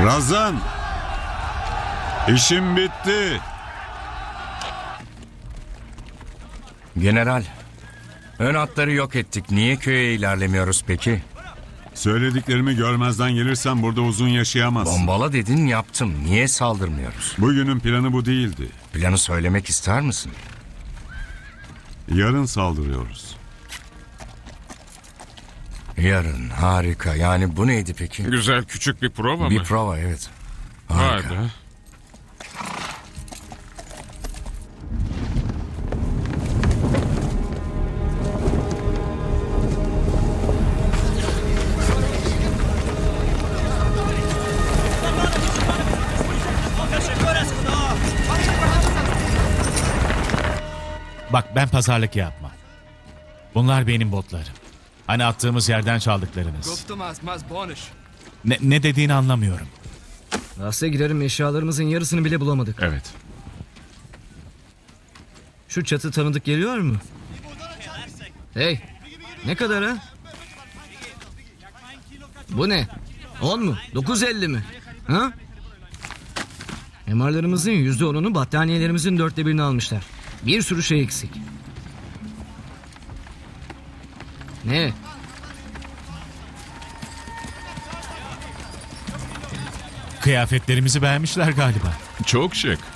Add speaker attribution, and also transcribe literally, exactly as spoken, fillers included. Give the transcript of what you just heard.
Speaker 1: Razan! İşim bitti.
Speaker 2: General, ön hatları yok ettik. Niye köye ilerlemiyoruz peki?
Speaker 1: Söylediklerimi görmezden gelirsen burada uzun yaşayamazsın.
Speaker 2: Bombala dedin, yaptım. Niye saldırmıyoruz?
Speaker 1: Bugünün planı bu değildi.
Speaker 2: Planı söylemek ister misin?
Speaker 1: Yarın saldırıyoruz.
Speaker 2: Yarın, harika. Yani bu neydi peki?
Speaker 3: Güzel küçük bir prova
Speaker 2: Bir
Speaker 3: mı?
Speaker 2: prova, evet.
Speaker 3: Vay
Speaker 2: Harika.
Speaker 3: be.
Speaker 4: Bak ben pazarlık yapmam. Bunlar benim botlarım. Hani attığımız yerden çaldıklarınız. Ne, ne dediğini anlamıyorum.
Speaker 5: Rast'a girerim, eşyalarımızın yarısını bile bulamadık.
Speaker 3: Evet.
Speaker 5: Şu çatı tanıdık geliyor mu? Hey, ne kadar ha? Bu ne? on mu? dokuz elli mi? Ha? M R'larımızın yüzde onunu, battaniyelerimizin dörtte birini almışlar. Bir sürü şey eksik. Ne?
Speaker 4: Kıyafetlerimizi beğenmişler galiba.
Speaker 3: Çok şık.